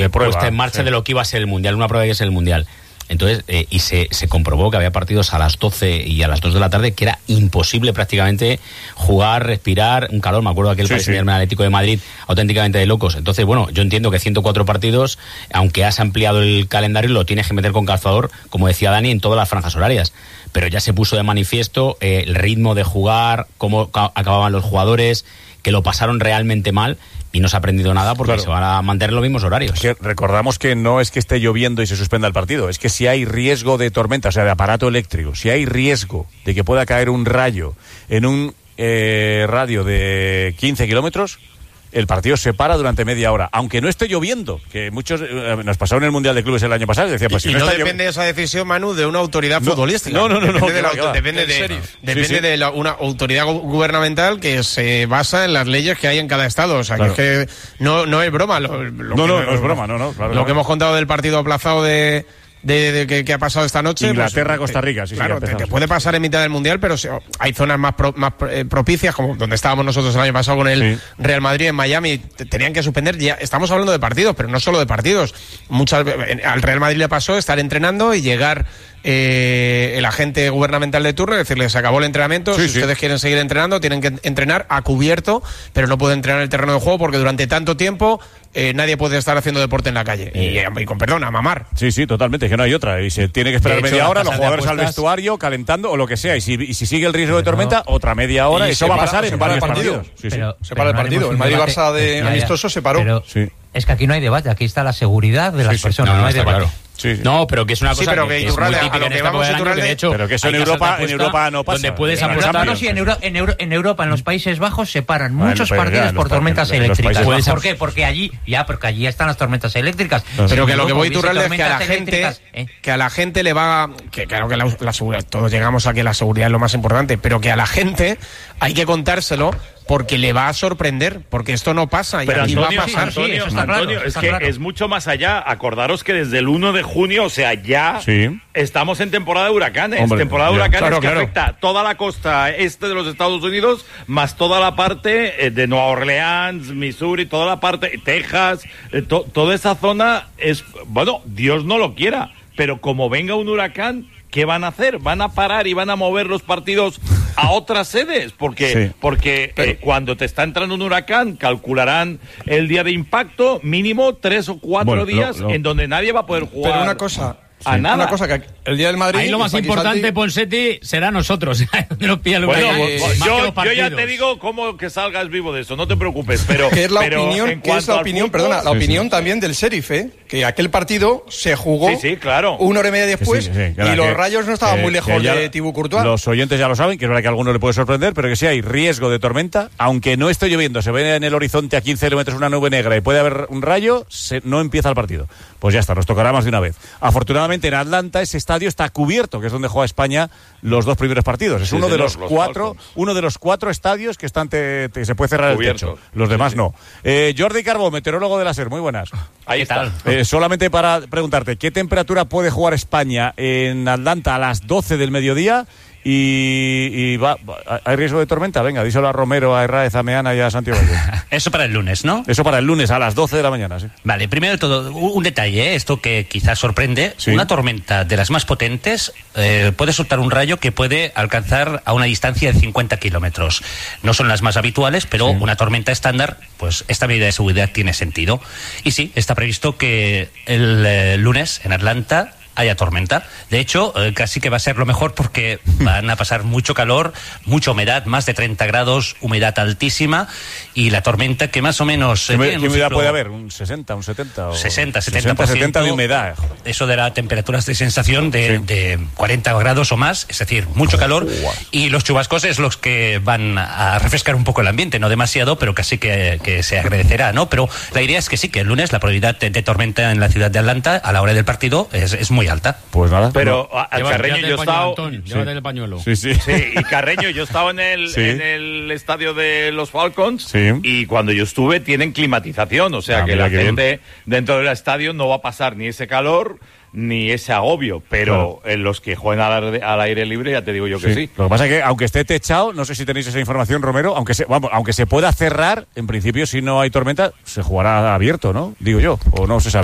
puesta en marcha de lo que iba a ser el Mundial, una prueba que es el Mundial. Entonces, y se comprobó que había partidos a las 12 y a las 2 de la tarde que era imposible prácticamente jugar, respirar, un calor. Me acuerdo de aquel Paris Saint-Germain Atlético de Madrid, auténticamente de locos. Entonces, bueno, yo entiendo que 104 partidos, aunque has ampliado el calendario, lo tienes que meter con calzador, como decía Dani, en todas las franjas horarias. Pero ya se puso de manifiesto el ritmo de jugar, cómo acababan los jugadores, que lo pasaron realmente mal. Y no se ha aprendido nada porque se van a mantener los mismos horarios. Que recordamos que no es que esté lloviendo y se suspenda el partido, es que si hay riesgo de tormenta, o sea, de aparato eléctrico, si hay riesgo de que pueda caer un rayo en un radio de 15 kilómetros, el partido se para durante media hora, aunque no esté lloviendo, que muchos nos pasó en el Mundial de Clubes el año pasado, decía, pues y no depende esa decisión, Manu, de una autoridad futbolística. No. Depende de una autoridad gubernamental que se basa en las leyes que hay en cada estado. O sea, que es que no es broma. No es broma, claro. Lo que hemos contado del partido aplazado de que ha pasado esta noche. Inglaterra, Costa Rica, claro, te puede pasar en mitad del Mundial, pero hay zonas más propicias, como donde estábamos nosotros el año pasado con el Real Madrid en Miami, tenían que suspender. Ya estamos hablando de partidos, pero no solo de partidos. Al Real Madrid le pasó estar entrenando y llegar el agente gubernamental de turno y decirle, se acabó el entrenamiento, si ustedes quieren seguir entrenando, tienen que entrenar a cubierto, pero no pueden entrenar en el terreno de juego porque durante tanto tiempo nadie puede estar haciendo deporte en la calle. Y con perdón, a mamar. Sí, totalmente, que no hay otra. Y se tiene que esperar media hora, los jugadores al vestuario, calentando o lo que sea. Y si sigue el riesgo de tormenta, otra media hora. Y eso va a pasar en varios partidos. Se para el partido. El Madrid-Barça de amistoso se paró. Es que aquí no hay debate, aquí está la seguridad de las personas, no hay debate. Claro. No, pero que es una cosa pero que es muy típica en esta época del año, que de hecho, pero que eso en Europa no pasa. Donde puedes apostar. No, sí, en Europa, en los Países Bajos, se paran muchos partidos por tormentas eléctricas. ¿Por qué? Porque allí están las tormentas eléctricas. Pero que lo que voy, Iturralde, es que a la gente le va... Que claro que la seguridad, todos llegamos a que la seguridad es lo más importante, pero que a la gente hay que contárselo porque le va a sorprender, porque esto no pasa y pero aquí Antonio, va a pasar. Antonio, es que es mucho más allá. Acordaros que desde el 1 de junio, o sea, ya estamos en temporada de huracanes. Temporada de huracanes que afecta toda la costa este de los Estados Unidos, más toda la parte de Nueva Orleans, Missouri, toda la parte, Texas, toda esa zona es, bueno, Dios no lo quiera, pero como venga un huracán, ¿qué van a hacer? ¿Van a parar y van a mover los partidos a otras sedes? Porque cuando te está entrando un huracán, calcularán el día de impacto, mínimo 3 o 4 días en donde nadie va a poder jugar. Pero una cosa... nada. Una cosa, que el día del Madrid... Ahí lo más importante, Ponsetti, será nosotros. Yo ya te digo cómo que salgas vivo de eso, no te preocupes, pero... Que es la opinión también del sheriff, que aquel partido se jugó 1 hora y media después y los Rayos no estaban muy lejos de Thibaut Courtois. Los oyentes ya lo saben, que es verdad que a algunos le puede sorprender, pero que si hay riesgo de tormenta, aunque no esté lloviendo, se ve en el horizonte a 15 kilómetros una nube negra y puede haber un rayo, no empieza el partido. Pues ya está, nos tocará más de una vez. Afortunadamente en Atlanta ese estadio está cubierto, que es donde juega España los 2 primeros partidos. Es uno de los 4 estadios que están se puede cerrar cubierto. El techo. Los demás no. Jordi Carbó, meteorólogo de la SER, muy buenas. Ahí está. Solamente para preguntarte, ¿qué temperatura puede jugar España en Atlanta a las 12 del mediodía? ¿Hay riesgo de tormenta? Venga, díselo a Romero, a Herráez, a Meana y a Santiago. Eso para el lunes, ¿no? Eso para el lunes a las 12 de la mañana, sí. Vale, primero de todo, un detalle, esto que quizás sorprende. Sí. Una tormenta de las más potentes puede soltar un rayo que puede alcanzar a una distancia de 50 kilómetros. No son las más habituales, pero una tormenta estándar, pues esta medida de seguridad tiene sentido. Y sí, está previsto que el lunes en Atlanta haya tormenta. De hecho, casi que va a ser lo mejor porque van a pasar mucho calor, mucha humedad, más de 30 grados, humedad altísima, y la tormenta que más o menos... ¿Qué humedad puede haber? ¿Un 60, un 70? 70% de humedad. Eso dará temperaturas de sensación de 40 grados o más, es decir, mucho calor, y los chubascos es los que van a refrescar un poco el ambiente, no demasiado, pero casi que se agradecerá, ¿no? Pero la idea es que sí, que el lunes la probabilidad de tormenta en la ciudad de Atlanta a la hora del partido es muy alta. Pues nada. Pero Carreño, yo he estado... Llévate el pañuelo. Sí, y Carreño, yo estaba en el estadio de los Falcons y cuando yo estuve tienen climatización, o sea que la gente dentro del estadio no va a pasar ni ese calor ni ese agobio, pero en los que juegan al aire libre ya te digo yo que sí. Lo que pasa es que aunque esté techado, no sé si tenéis esa información, Romero, aunque se pueda cerrar, en principio si no hay tormenta se jugará abierto, ¿no? Digo yo, o no se sabe.